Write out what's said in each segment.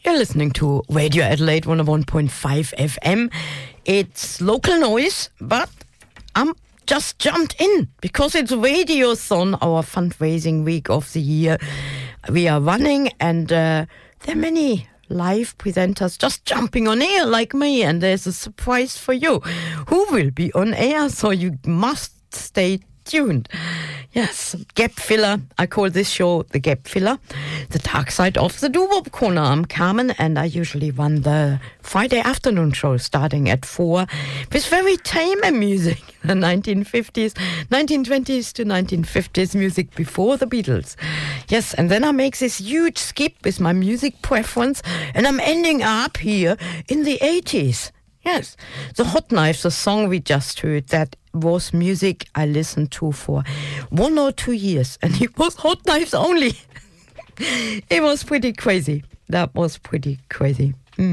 You're listening to Radio Adelaide 101.5 FM. It's local noise, but I'm just jumped in because it's Radiothon, our fundraising week of the year. We are running, and there are many live presenters just jumping on air like me, and there's a surprise for you who will be on air, so you must stay tuned. Yes, Gap Filler. I call this show the Gap Filler, the dark side of the doo-wop corner. I'm Carmen, and I usually run the Friday afternoon show starting at 4 with very tame music, the 1950s, 1920s to 1950s music before the Beatles. Yes, and then I make this huge skip with my music preference, and I'm ending up here in the 80s. Yes, the Hot Knives, the song we just heard, that was music I listened to for 1 or 2 years, and it was Hot Knives only. It was pretty crazy. That was pretty crazy.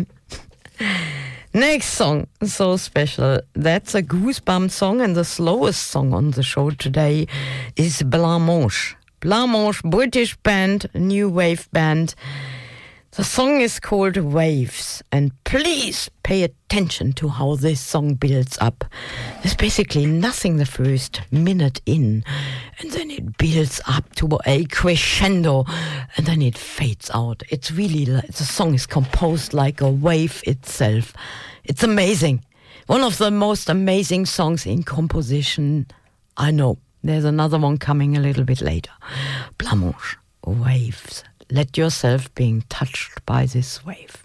Next song, so special. That's a Goosebumps song, and the slowest song on the show today is Blancmange. Blancmange, British band, new wave band. The song is called Waves, and please pay attention to how this song builds up. There's basically nothing the first minute in, and then it builds up to a crescendo, and then it fades out. It's really, the song is composed like a wave itself. It's amazing. One of the most amazing songs in composition I know. There's another one coming a little bit later. Blancmange, Waves. Let yourself being touched by this wave.